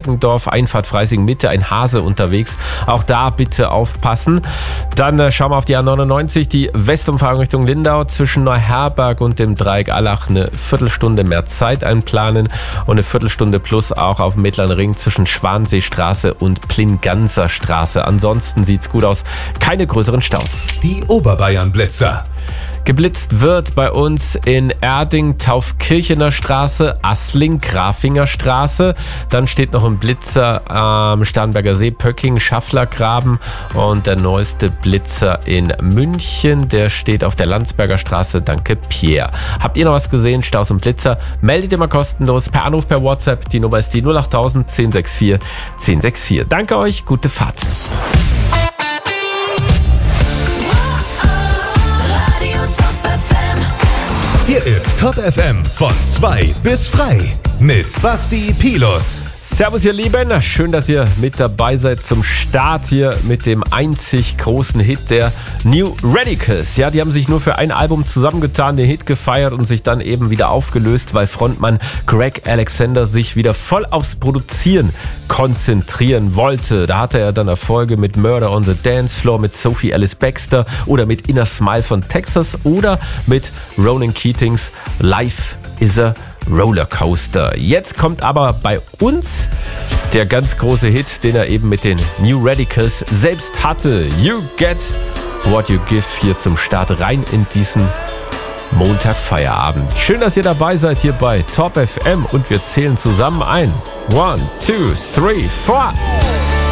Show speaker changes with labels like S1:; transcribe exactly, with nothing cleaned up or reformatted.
S1: Reckendorf, Einfahrt Freising Mitte, ein Hase unterwegs. Auch da bitte aufpassen. Dann äh, schauen wir auf die A neunundneunzig, die Westumfahrung Richtung Lindau zwischen Neuherberg und dem Dreieck Allach eine Viertelstunde mehr Zeit einplanen und eine Viertelstunde plus auch auf dem Mittleren Ring zwischen Schwanseestraße und Plinganser Straße. Ansonsten sieht's gut aus. Keine größeren Staus.
S2: Die Oberbayern-Blitzer.
S1: Geblitzt wird bei uns in Erding, Taufkirchener Straße, Assling, Grafinger Straße. Dann steht noch ein Blitzer am Starnberger See, Pöcking, Schafflergraben. Und der neueste Blitzer in München, der steht auf der Landsberger Straße. Danke, Pierre. Habt ihr noch was gesehen? Staus und Blitzer? Meldet ihr mal kostenlos per Anruf, per WhatsApp. Die Nummer ist die null acht null null eins null sechs vier eins null sechs vier. Danke euch, gute Fahrt.
S2: Hier ist Top F M von zwei bis frei mit Basti Pilus.
S1: Servus ihr Lieben, schön, dass ihr mit dabei seid zum Start hier mit dem einzig großen Hit der New Radicals. Ja, die haben sich nur für ein Album zusammengetan, den Hit gefeiert und sich dann eben wieder aufgelöst, weil Frontmann Greg Alexander sich wieder voll aufs Produzieren konzentrieren wollte. Da hatte er dann Erfolge mit Murder on the Dance Floor, mit Sophie Ellis Bextor oder mit Inner Smile von Texas oder mit Ronan Keatings Life is a Rollercoaster. Jetzt kommt aber bei uns der ganz große Hit, den er eben mit den New Radicals selbst hatte. You Get What You Give, hier zum Start rein in diesen Montagfeierabend. Schön, dass ihr dabei seid hier bei Top F M und wir zählen zusammen ein. One, two, three, four.